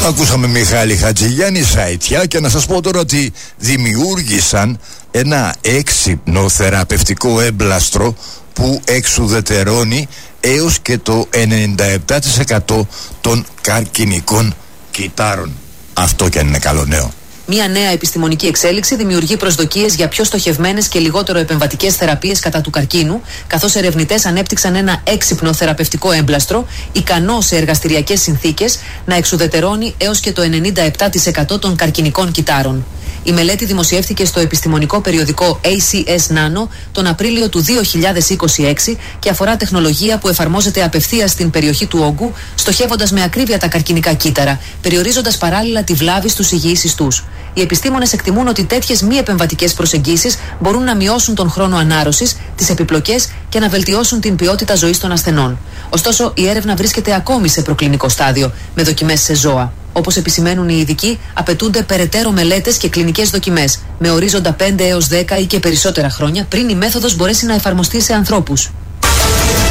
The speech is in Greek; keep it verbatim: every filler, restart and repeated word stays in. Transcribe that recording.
Ακούσαμε Μιχάλη Χατζηγιάννη Σαϊτιά και να σας πω τώρα ότι δημιούργησαν ένα έξυπνο θεραπευτικό έμπλαστρο που εξουδετερώνει έως και το ενενήντα επτά τοις εκατό των καρκινικών κυτάρων. Αυτό κι αν είναι καλό νέο. Μια νέα επιστημονική εξέλιξη δημιουργεί προσδοκίες για πιο στοχευμένες και λιγότερο επεμβατικές θεραπείες κατά του καρκίνου, καθώς ερευνητές ανέπτυξαν ένα έξυπνο θεραπευτικό έμπλαστρο, ικανό σε εργαστηριακές συνθήκες να εξουδετερώνει έως και το ενενήντα επτά τοις εκατό των καρκινικών κυτάρων. Η μελέτη δημοσιεύτηκε στο επιστημονικό περιοδικό έι σι ες Nano τον Απρίλιο του δύο χιλιάδες είκοσι έξι και αφορά τεχνολογία που εφαρμόζεται απευθείας στην περιοχή του όγκου, στοχεύοντας με ακρίβεια τα καρκινικά κύτταρα, περιορίζοντας παράλληλα τη βλάβη στους υγιείς ιστούς. Οι επιστήμονες εκτιμούν ότι τέτοιες μη επεμβατικές προσεγγίσεις μπορούν να μειώσουν τον χρόνο ανάρρωσης, τις επιπλοκές και να βελτιώσουν την ποιότητα ζωής των ασθενών. Ωστόσο, η έρευνα βρίσκεται ακόμη σε προκλινικό στάδιο, με δοκιμές σε ζώα. Όπως επισημαίνουν οι ειδικοί, απαιτούνται περαιτέρω μελέτες και κλινικές δοκιμές, με ορίζοντα πέντε έως δέκα ή και περισσότερα χρόνια πριν η μέθοδος μπορέσει να εφαρμοστεί σε ανθρώπους.